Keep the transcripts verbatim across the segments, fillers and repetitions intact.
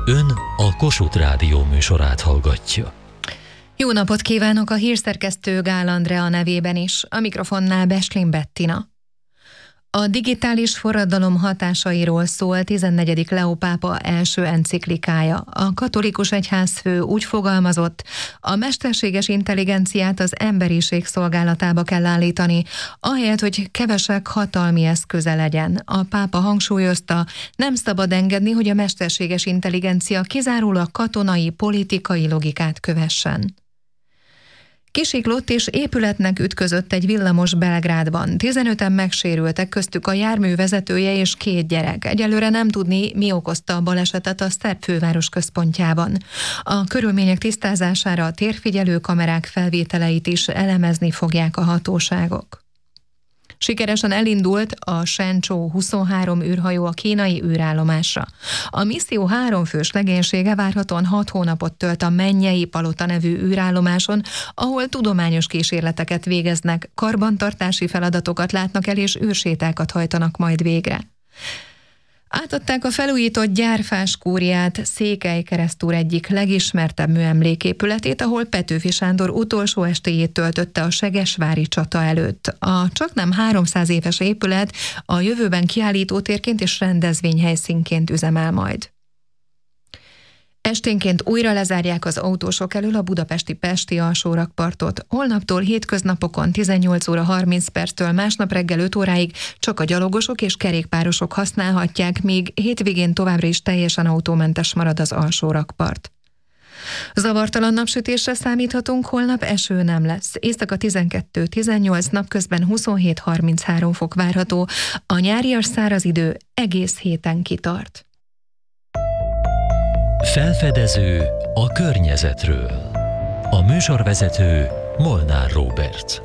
Ön a Kossuth Rádió műsorát hallgatja. Jó napot kívánok a hírszerkesztő Gál Andrea nevében is, a mikrofonnál Beslin Bettina. A digitális forradalom hatásairól szól tizennegyedik Leó pápa első enciklikája. A katolikus egyházfő úgy fogalmazott, a mesterséges intelligenciát az emberiség szolgálatába kell állítani, ahelyett, hogy kevesek hatalmi eszköze legyen. A pápa hangsúlyozta, nem szabad engedni, hogy a mesterséges intelligencia kizárólag katonai, politikai logikát kövessen. Kisiklott és épületnek ütközött egy villamos Belgrádban. tizenöten megsérültek, köztük a jármű vezetője és két gyerek. Egyelőre nem tudni, mi okozta a balesetet a szerb főváros központjában. A körülmények tisztázására a térfigyelő kamerák felvételeit is elemezni fogják a hatóságok. Sikeresen elindult a Shenzhou huszonhárom űrhajó a kínai űrállomásra. A misszió háromfős legénysége várhatóan hat hónapot tölt a Mennyei Palota nevű űrállomáson, ahol tudományos kísérleteket végeznek, karbantartási feladatokat látnak el és űrsétákat hajtanak majd végre. Átadták a felújított Gyárfás kúriát, Székely keresztúr egyik legismertebb műemléképületét, ahol Petőfi Sándor utolsó estéjét töltötte a segesvári csata előtt. A csaknem háromszáz éves épület a jövőben kiállítótérként és rendezvényhelyszínként üzemel majd. Esténként újra lezárják az autósok elől a budapesti Pesti alsórakpartot. Holnaptól hétköznapokon tizennyolc óra harminc perctől másnap reggel öt óráig csak a gyalogosok és kerékpárosok használhatják, míg hétvégén továbbra is teljesen autómentes marad az alsórakpart. Zavartalan napsütésre számíthatunk, holnap eső nem lesz. Éjszaka tizenkettő tizennyolc, napközben huszonhét harminchárom fok várható. A nyárias száraz idő egész héten kitart. Felfedező a környezetről. A műsorvezető Molnár Róbert.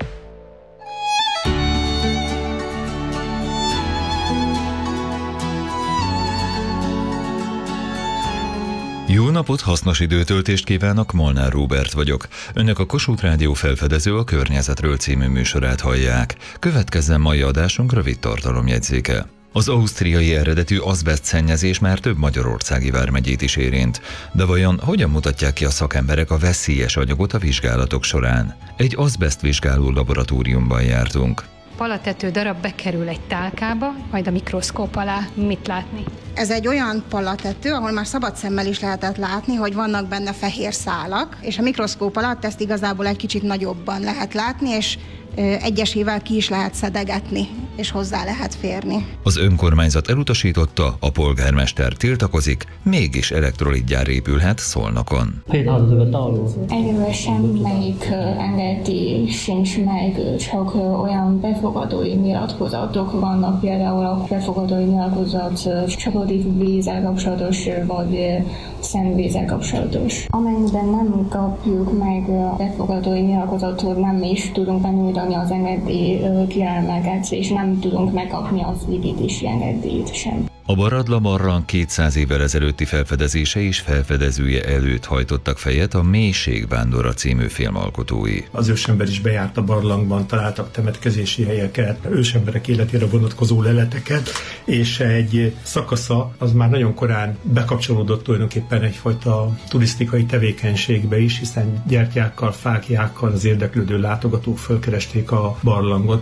Jó napot, hasznos időtöltést kívánok, Molnár Róbert vagyok. Önök a Kossuth Rádió Felfedező a környezetről című műsorát hallják. Következzen mai adásunk rövid tartalomjegyzéke. Az ausztriai eredetű azbeszt szennyezés már több magyarországi vármegyét is érint. De vajon hogyan mutatják ki a szakemberek a veszélyes anyagot a vizsgálatok során? Egy azbeszt vizsgáló laboratóriumban jártunk. Palatető darab bekerül egy tálkába, majd a mikroszkóp alá mit látni? Ez egy olyan palatető, ahol már szabad szemmel is lehetett látni, hogy vannak benne fehér szálak, és a mikroszkóp alatt ezt igazából egy kicsit nagyobban lehet látni, és egyesével ki is lehet szedegetni, és hozzá lehet férni. Az önkormányzat elutasította, a polgármester tiltakozik, mégis elektrolitgyár épülhet Szolnokon. Egyelőre semmelyik engedély sincs meg, csak olyan befogadói nyilatkozatok vannak, például a befogadói nyilatkozat csapadék vízzel kapcsolatos, vagy szennyvízzel kapcsolatos. Amennyiben nem kapjuk meg a befogadói nyilatkozatot, nem is tudunk benyújtani az engedély kérelmeket, és nem tudunk megkapni az építési engedélyt sem. A Baradla barlang kétszáz évvel ezelőtti felfedezése és felfedezője előtt hajtottak fejet a Mélységvándora című filmalkotói. Az ősember is bejárt a barlangban, találtak temetkezési helyeket, ősemberek életére vonatkozó leleteket, és egy szakasza az már nagyon korán bekapcsolódott tulajdonképpen egyfajta turisztikai tevékenységbe is, hiszen gyertyákkal, fáklyákkal az érdeklődő látogatók fölkeresték a barlangot.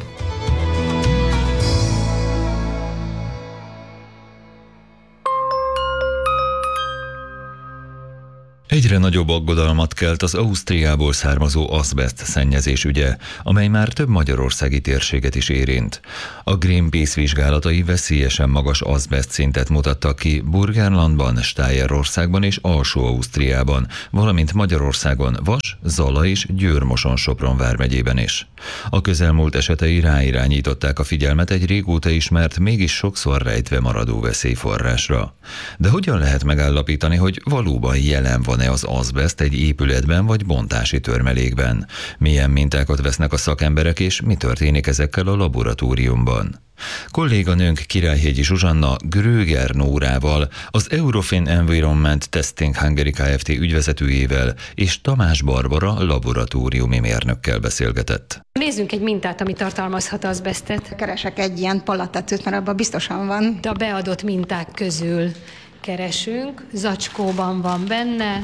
Egyre nagyobb aggodalmat kelt az Ausztriából származó azbeszt szennyezés ügye, amely már több magyarországi térséget is érint. A Greenpeace vizsgálatai veszélyesen magas azbeszt szintet mutattak ki Burgenlandban, Stájerországban és Alsó-Ausztriában, valamint Magyarországon Vas, Zala és Győr-Moson-Sopron vármegyében is. A közelmúlt esetei ráirányították a figyelmet egy régóta ismert, mégis sokszor rejtve maradó veszélyforrásra. De hogyan lehet megállapítani, hogy valóban jelen van az azbeszt egy épületben vagy bontási törmelékben? Milyen mintákat vesznek a szakemberek, és mi történik ezekkel a laboratóriumban? Kolléganőnk Királyhegyi Zsuzsanna Gröger Nórával, az Eurofin Environment Testing Hungary Kft. Ügyvezetőjével és Tamás Barbara laboratóriumi mérnökkel beszélgetett. Nézzünk egy mintát, ami tartalmazhat azbesztet. Keresek egy ilyen palatetőt, mert abban biztosan van. De a beadott minták közül keresünk, zacskóban van benne.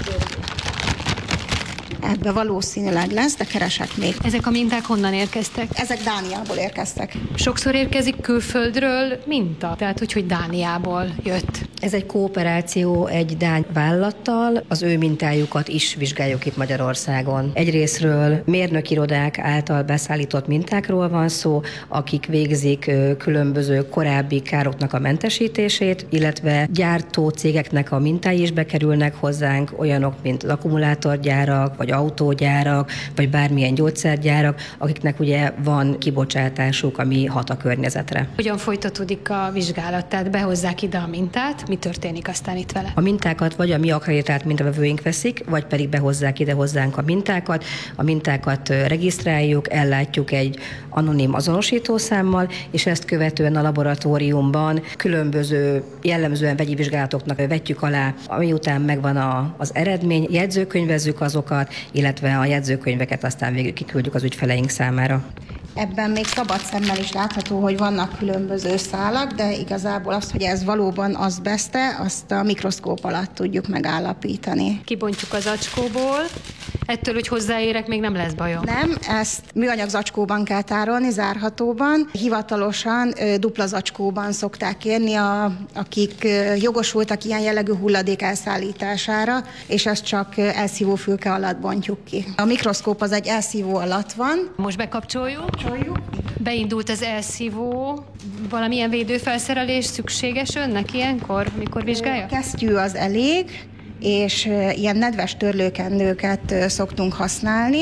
Ebbe valószínűleg lesz, de keresek még. Ezek a minták honnan érkeztek? Ezek Dániából érkeztek. Sokszor érkezik külföldről minta, tehát úgy, hogy Dániából jött. Ez egy kooperáció egy dán vállalattal, az ő mintájukat is vizsgáljuk itt Magyarországon. Egyrészről mérnökirodák által beszállított mintákról van szó, akik végzik különböző korábbi károknak a mentesítését, illetve gyártó cégeknek a mintái is bekerülnek hozzánk, olyanok, mint az akkumulátorgyárak, vagy autógyárak, vagy bármilyen gyógyszergyárak, akiknek ugye van kibocsátásuk, ami hat a környezetre. Hogyan folytatódik a vizsgálat? Tehát behozzák ide a mintát, mi történik aztán itt vele? A mintákat vagy a mi akkreditált mintavevőink veszik, vagy pedig behozzák ide hozzánk a mintákat. A mintákat regisztráljuk, ellátjuk egy anonim azonosítószámmal, és ezt követően a laboratóriumban különböző jellemzően vegyi vizsgálatoknak vetjük alá, ami után megvan a, az eredmény, jegyzőkönyvezzük azokat, illetve a jegyzőkönyveket aztán végül kiküldjük az ügyfeleink számára. Ebben még szabad szemmel is látható, hogy vannak különböző szálak, de igazából azt, hogy ez valóban azbeszte, azt a mikroszkóp alatt tudjuk megállapítani. Kibontjuk az zacskóból, ettől, hogy hozzáérek, még nem lesz bajom. Nem, ezt műanyag zacskóban kell tárolni, zárhatóban. Hivatalosan dupla zacskóban szokták kérni, a, akik jogosultak ilyen jellegű hulladék elszállítására, és ezt csak elszívófülke alatt bontjuk ki. A mikroszkóp az egy elszívó alatt van. Most bekapcsoljuk. Beindult az elszívó. Valamilyen védőfelszerelés szükséges önnek ilyenkor, amikor vizsgálja? Kesztyű az elég, és ilyen nedves törlőkendőket szoktunk használni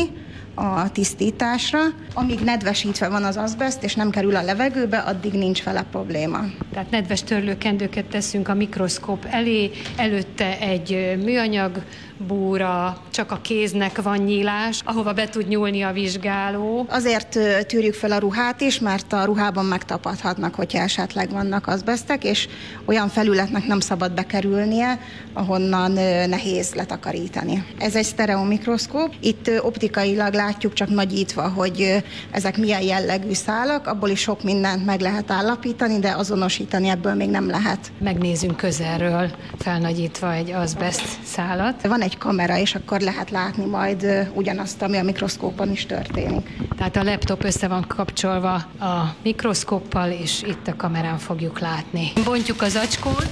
a tisztításra. Amíg nedvesítve van az azbeszt, és nem kerül a levegőbe, addig nincs vele probléma. Tehát nedves törlőkendőket teszünk a mikroszkóp elé, előtte egy műanyag búra, csak a kéznek van nyílás, ahova be tud nyúlni a vizsgáló. Azért tűrjük fel a ruhát is, mert a ruhában megtapadhatnak, hogyha esetleg vannak azbesztek, és olyan felületnek nem szabad bekerülnie, ahonnan nehéz letakarítani. Ez egy sztereó mikroszkóp. Itt optikailag látjuk csak nagyítva, hogy ezek milyen jellegű szálak, abból is sok mindent meg lehet állapítani, de azonosítani ebből még nem lehet. Megnézünk közelről, felnagyítva egy azbeszt szálat. Van egy kamera, és akkor lehet látni majd ugyanazt, ami a mikroszkópon is történik. Tehát a laptop össze van kapcsolva a mikroszkóppal, és itt a kamerán fogjuk látni. Bontjuk az zacskót,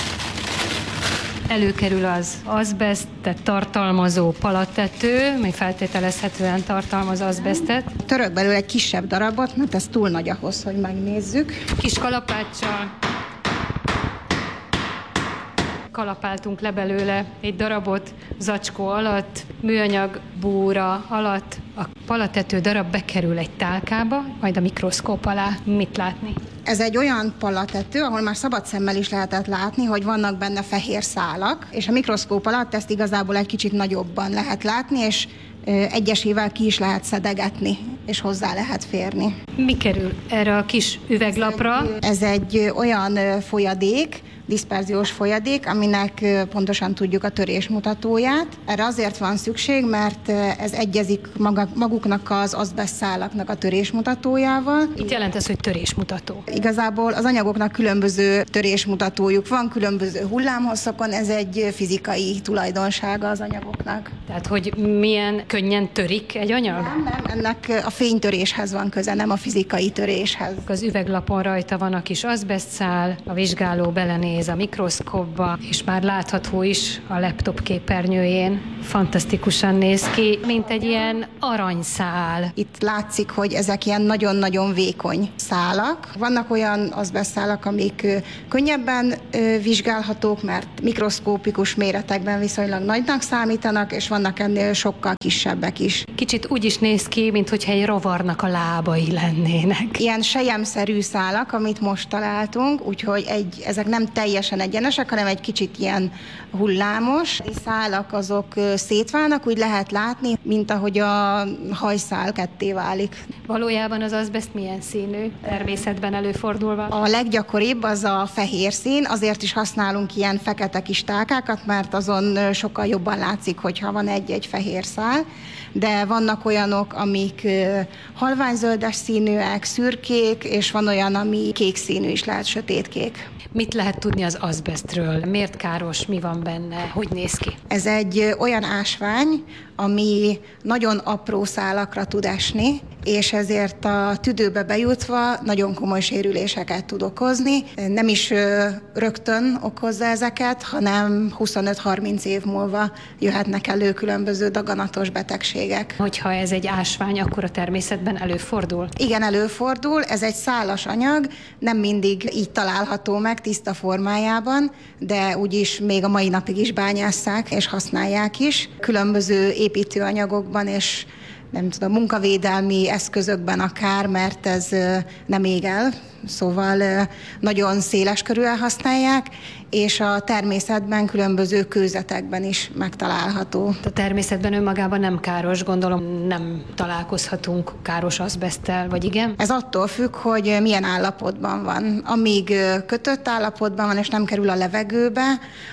előkerül az azbesztet tartalmazó palatető, ami feltételezhetően tartalmaz azbesztet. Török belőle egy kisebb darabot, mert ez túl nagy ahhoz, hogy megnézzük. Kis kalapáccsal kalapáltunk le belőle egy darabot zacskó alatt, műanyag búra alatt. A palatető darab bekerül egy tálkába, majd a mikroszkóp alá. Mit látni? Ez egy olyan palatető, ahol már szabad szemmel is lehetett látni, hogy vannak benne fehér szálak, és a mikroszkóp alatt ezt igazából egy kicsit nagyobban lehet látni, és egyesével ki is lehet szedegetni, és hozzá lehet férni. Mi kerül erre a kis üveglapra? Ez egy olyan folyadék, diszperziós folyadék, aminek pontosan tudjuk a törésmutatóját. Erre azért van szükség, mert ez egyezik maga, maguknak az azbeszt szálaknak a törésmutatójával. Itt jelent ez, hogy törésmutató. Igazából az anyagoknak különböző törésmutatójuk van, különböző hullámhosszokon, ez egy fizikai tulajdonsága az anyagoknak. Tehát, hogy milyen könnyen törik egy anyag? Nem, nem, ennek a fénytöréshez van köze, nem a fizikai töréshez. Az üveglapon rajta van a kis azbesztszál, a vizsgáló belenéz a mikroszkópba, és már látható is a laptop képernyőjén. Fantasztikusan néz ki, mint egy ilyen aranyszál. Itt látszik, hogy ezek ilyen nagyon-nagyon vékony szálak. Vannak olyan azbesztszálak, amik könnyebben vizsgálhatók, mert mikroszkópikus méretekben viszonylag nagynak számítanak, és vannak ennél sokkal kisebbek is. Kicsit úgy is néz ki, mintha egy rovarnak a lábai lennének. Ilyen selyemszerű szálak, amit most találtunk, úgyhogy egy, ezek nem teljesen egyenesek, hanem egy kicsit ilyen hullámos. A szálak azok szétválnak, úgy lehet látni, mint ahogy a hajszál ketté válik. Valójában az azbeszt milyen színű, természetben előfordulva? A leggyakoribb az a fehér szín, azért is használunk ilyen fekete kis tálkákat, mert azon sokkal jobban látszik, hogyha van egy-egy fehér szál, de vannak olyanok, amik halványzöldes színűek, szürkék, és van olyan, ami kék színű is lehet, sötétkék. Mit lehet tudni tudni az azbesztről? Miért káros, mi van benne, hogy néz ki? Ez egy olyan ásvány, ami nagyon apró szálakra tud esni, és ezért a tüdőbe bejutva nagyon komoly sérüléseket tud okozni. Nem is rögtön okozza ezeket, hanem huszonöt-harminc év múlva jöhetnek elő különböző daganatos betegségek. Hogyha ez egy ásvány, akkor a természetben előfordul? Igen, előfordul. Ez egy szálas anyag, nem mindig így található meg tiszta formájában, de úgyis még a mai napig is bányásszák és használják is. Különböző építőanyagokban és nem tudom, munkavédelmi eszközökben akár, mert ez nem ég el, szóval nagyon széles körűen használják, és a természetben különböző kőzetekben is megtalálható. A természetben önmagában nem káros, gondolom nem találkozhatunk káros azbeszttel, vagy igen? Ez attól függ, hogy milyen állapotban van. Amíg kötött állapotban van, és nem kerül a levegőbe,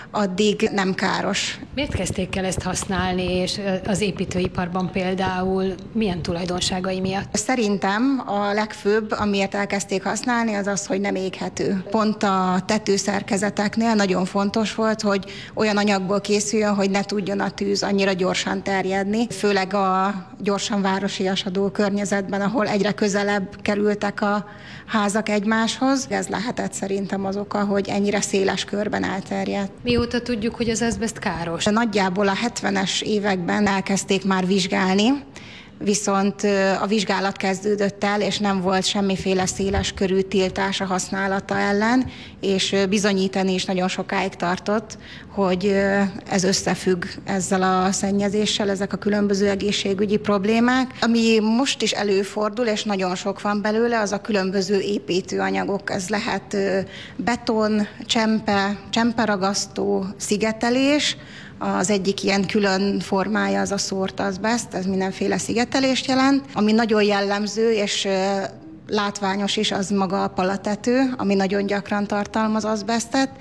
addig nem káros. Miért kezdték el ezt használni, és az építőiparban például milyen tulajdonságai miatt? Szerintem a legfőbb, amiért elkezdték használni, az az, hogy nem éghető. Pont a tetőszerkezeteknél nagyon fontos volt, hogy olyan anyagból készüljön, hogy ne tudjon a tűz annyira gyorsan terjedni, főleg a gyorsan városiasadó környezetben, ahol egyre közelebb kerültek a házak egymáshoz. Ez lehetett szerintem az oka, hogy ennyire széles körben elterjedt. Mióta tudjuk, hogy az azbeszt káros? Nagyjából a hetvenes években elkezdték már vizsgálni, viszont a vizsgálat kezdődött el, és nem volt semmiféle széles körű tiltás a használata ellen, és bizonyítani is nagyon sokáig tartott, hogy ez összefügg ezzel a szennyezéssel, ezek a különböző egészségügyi problémák. Ami most is előfordul, és nagyon sok van belőle, az a különböző építőanyagok. Ez lehet beton, csempe, csemperagasztó, szigetelés. Az egyik ilyen külön formája az a szórt azbeszt, ez mindenféle szigetelést jelent. Ami nagyon jellemző és látványos is, az maga a palatető, ami nagyon gyakran tartalmaz azbesztet,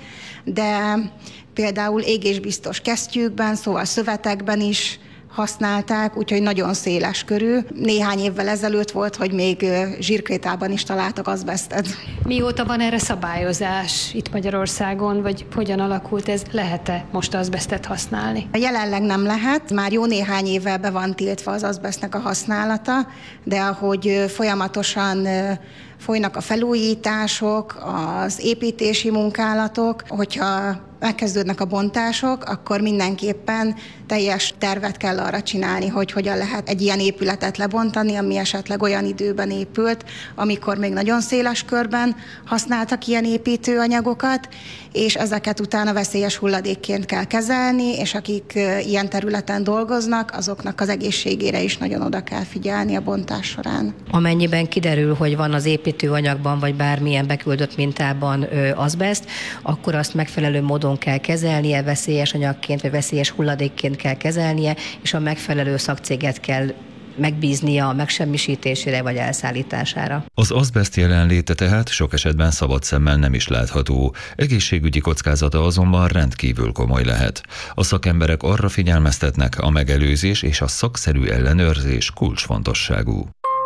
de például égésbiztos kesztyűkben, szóval szövetekben is használták, úgyhogy nagyon széles körű. Néhány évvel ezelőtt volt, hogy még zsírkrétában is találtak azbesztet. Mióta van erre szabályozás itt Magyarországon, vagy hogyan alakult ez? Lehet-e most azbesztet használni? Jelenleg nem lehet. Már jó néhány évvel be van tiltva az azbesztnek a használata, de ahogy folyamatosan folynak a felújítások, az építési munkálatok, hogyha megkezdődnek a bontások, akkor mindenképpen teljes tervet kell arra csinálni, hogy hogyan lehet egy ilyen épületet lebontani, ami esetleg olyan időben épült, amikor még nagyon széles körben használtak ilyen építőanyagokat, és ezeket utána veszélyes hulladékként kell kezelni, és akik ilyen területen dolgoznak, azoknak az egészségére is nagyon oda kell figyelni a bontás során. Amennyiben kiderül, hogy van az építőanyagban, vagy bármilyen beküldött mintában azbeszt, akkor azt megfelelő módon kell kezelnie, veszélyes anyagként, vagy veszélyes hulladékként kell kezelnie, és a megfelelő szakcéget kell megbíznia a megsemmisítésére vagy elszállítására. Az azbeszt jelenléte tehát sok esetben szabad szemmel nem is látható, egészségügyi kockázata azonban rendkívül komoly lehet. A szakemberek arra figyelmeztetnek, a megelőzés és a szakszerű ellenőrzés kulcsfontosságú.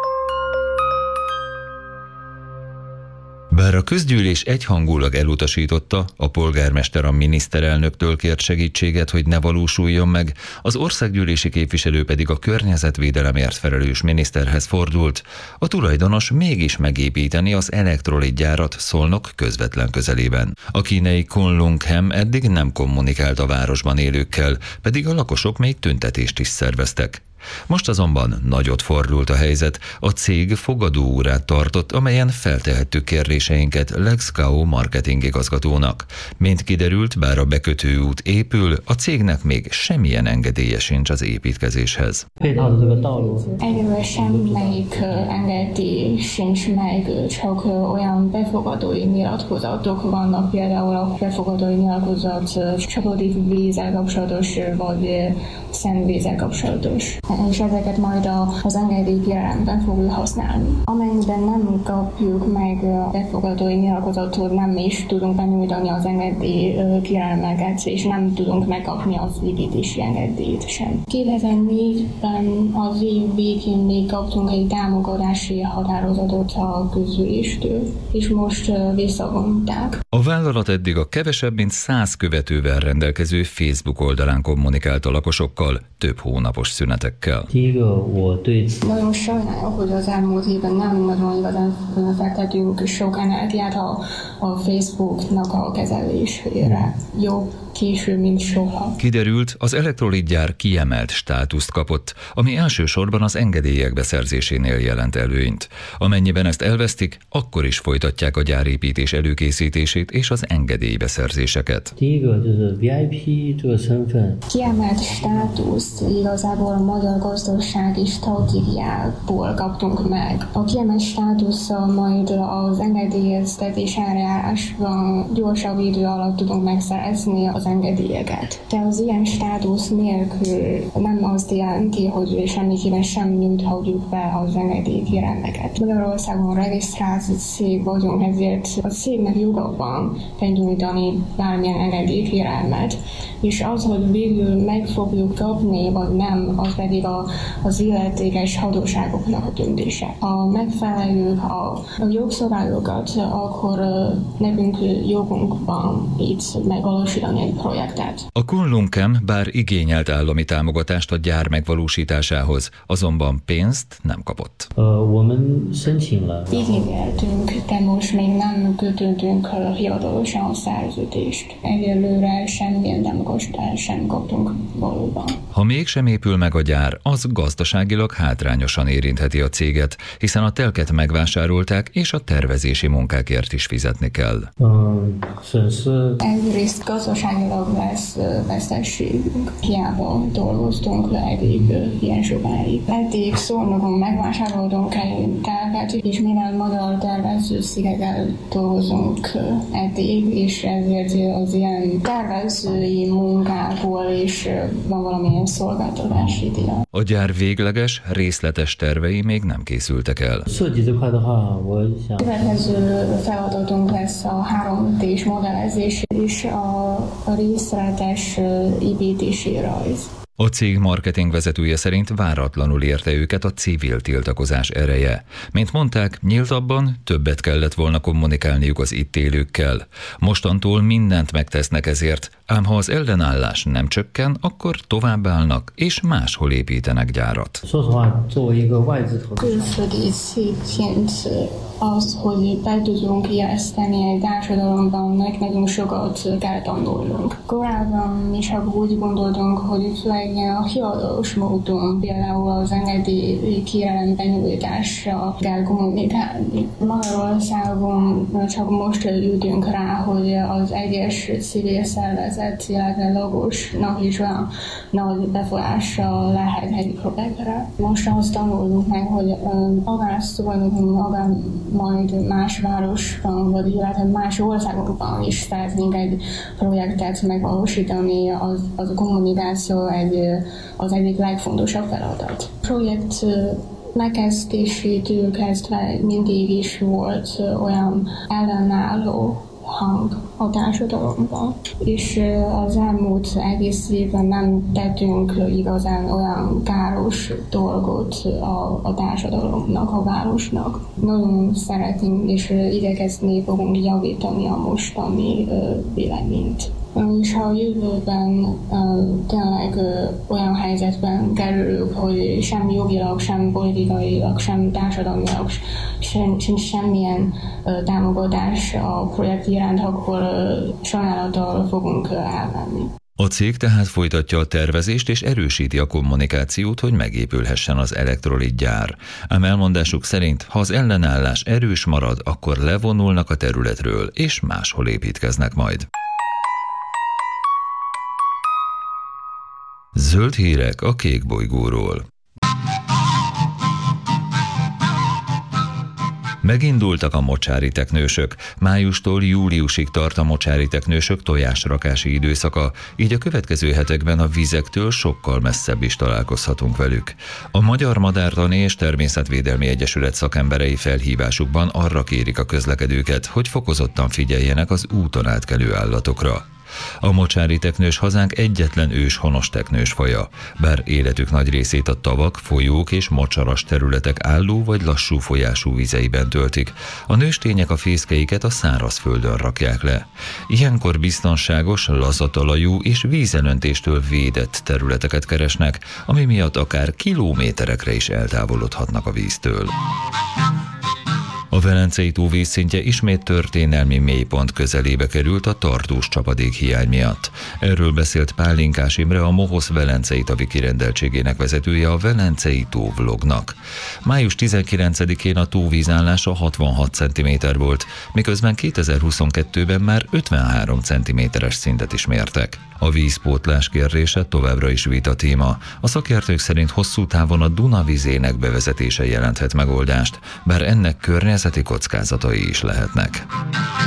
Bár a közgyűlés egyhangulag elutasította, a polgármester a miniszterelnöktől kért segítséget, hogy ne valósuljon meg, az országgyűlési képviselő pedig a környezetvédelemért felelős miniszterhez fordult. A tulajdonos mégis megépíteni az elektrolitgyárat Szolnok közvetlen közelében. A kínai Kunlungham eddig nem kommunikált a városban élőkkel, pedig a lakosok még tüntetést is szerveztek. Most azonban nagyot fordult a helyzet, a cég fogadóórát tartott, amelyen feltehettük kérdéseinket Lex Kao marketing igazgatónak. Mint kiderült, bár a bekötőút épül, a cégnek még semmilyen engedélye sincs az építkezéshez. Egyelőre semmelyik engedély sincs meg, csak olyan befogadói nyilatkozatok vannak, például a befogadói nyilatkozat csapadék vízzel kapcsolatos, vagy szennyvízzel kapcsolatos. és ezeket majd az engedélykérelemben fogjuk használni. Amennyiben nem kapjuk meg a befogadói nyilatkozatot, nem is tudunk benyújtani az engedélykérelmeket, és nem tudunk megkapni az építési engedélyt sem. kétezer-négyben az év végén még kaptunk egy támogatási határozatot a közüléstől, és most visszavonták. A vállalat eddig a kevesebb mint száz követővel rendelkező Facebook oldalán kommunikált a lakosokkal több hónapos szünetekkel. Nagyon sajnálom, hogy az elmúlt évben nem nagyon igazán fektetünk sok energiát a, a Facebooknak a kezelésére. Jobb később, mint soha. Kiderült, az elektrolitgyár kiemelt státuszt kapott, ami elsősorban az engedélyek beszerzésénél jelent előnyt. Amennyiben ezt elvesztik, akkor is folytatják a gyárépítés előkészítését és az engedélybeszerzéseket. Kiemelt státuszt igazából a magyar gazdasági stratégiából kaptunk meg. A kiemelt státusszal majd az engedélyeztetés eljárásban gyorsabb idő alatt tudunk megszerezni az engedélyeket. De az ilyen státusz nélkül nem azt jelenti, hogy semmiképpen sem nyújthatjuk be az engedélykérelmeket. Magyarországon regisztrált cég vagyunk, ezért a cégnek joga van benyújtani bármilyen engedélykérelmet. És az, hogy végül meg fogjuk kapni, vagy nem, az pedig a, az illetékes hatóságoknak a döntése. Ha megfelelők a, a jogszabályokat, akkor nekünk jogunk van itt megvalósítani egy projektet. A Kunlunkem bár igényelt állami támogatást a gyár megvalósításához, azonban pénzt nem kapott. Igényeltünk, de most még nem kötöttünk hivatalosan a szerződést. Egyelőre semmilyen támogatást sem kaptunk valóban. Ha mégsem épül meg a gyár, az gazdaságilag hátrányosan érintheti a céget, hiszen a telket megvásárolták, és a tervezési munkákért is fizetni kell. Egyrészt gazdaságilag lesz veszteségünk. Hiába dolgoztunk le eddig ilyen sokáig. Eddig Szolnokon megvásároltunk egy telket, és mivel magyar tervező cégekkel dolgozunk eddig, és ezért az ilyen tervezői munkából is van valamilyen szolgáltatási díja. A gyár végleges, részletes tervei még nem készültek el. Következő feladatunk lesz a három dés modellezés és a részletes építési rajz. A cég marketing vezetője szerint váratlanul érte őket a civil tiltakozás ereje. Mint mondták, nyíltabban többet kellett volna kommunikálniuk az itt élőkkel. Mostantól mindent megtesznek ezért, ám ha az ellenállás nem csökken, akkor továbbállnak és máshol építenek gyárat. Külföldi cégként az, hogy be tudunk ijeszteni egy társadalomban, nagyon sokat kell tanulnunk. Korábban is úgy gondoltunk, hogy főleg a hivatalos módon, például az engedély kérelem benyújtásra kell kommunikálni. Magyarországon csak most jöttünk rá, hogy az egyes civil szervezet, illetve lakosnak is olyan nagy befolyása lehet egy projektre. Most azt tanulunk meg, hogy akár Szolnokon, akár majd más városban, vagy illetve más országokban is szeretnénk egy projektet megvalósítani, az, az a kommunikáció egy, az egyik legfontosabb feladat. A projekt megkezdésétől kezdve mindig is volt olyan ellenálló hang a társadalomban, és az elmúlt egész évben nem tettünk igazán olyan káros dolgot a, a társadalomnak, a városnak. Nagyon szeretnénk és igyekezni fogunk javítani a mostani véleményt. És ha a jövőben uh, tényleg uh, olyan helyzetben kerülünk, hogy sem jogilag, sem politikailag, sem társadalmilag sem, sem semmilyen uh, támogatás a projekt iránt, akkor uh, sajnálattal fogunk uh, elmenni. A cég tehát folytatja a tervezést és erősíti a kommunikációt, hogy megépülhessen az elektrolitgyár. Ám elmondásuk szerint, ha az ellenállás erős marad, akkor levonulnak a területről, és máshol építkeznek majd. Zöld hírek a kék bolygóról. Megindultak a mocsári teknősök. Májustól júliusig tart a mocsári teknősök tojásrakási időszaka, így a következő hetekben a vizektől sokkal messzebb is találkozhatunk velük. A Magyar Madártani és Természetvédelmi Egyesület szakemberei felhívásukban arra kérik a közlekedőket, hogy fokozottan figyeljenek az úton átkelő állatokra. A mocsári teknős hazánk egyetlen őshonos teknős faja, bár életük nagy részét a tavak, folyók és mocsaras területek álló vagy lassú folyású vizeiben töltik. A nőstények a fészkeiket a szárazföldön rakják le. Ilyenkor biztonságos, lazatalajú és vízelöntéstől védett területeket keresnek, ami miatt akár kilométerekre is eltávolodhatnak a víztől. A Velencei tó vízszintje ismét történelmi mélypont közelébe került a tartós csapadékhiány miatt. Erről beszélt Pálinkás Imre, a Mohosz Velencei tavi kirendeltségének vezetője a Velencei tó vlognak. május tizenkilencedikén a tóvízállása hatvanhat centiméter volt, miközben kétezer-huszonkettőben már ötvenhárom centiméteres szintet is mértek. A vízpótlás kérdése továbbra is vita téma. A szakértők szerint hosszú távon a Duna vizének bevezetése jelenthet megoldást, bár ennek környezeti kockázatai is lehetnek.